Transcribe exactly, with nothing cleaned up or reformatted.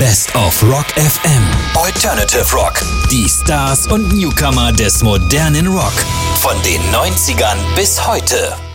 Best of Rock F M. Alternative Rock. Die Stars und Newcomer des modernen Rock. Von den neunzigern bis heute.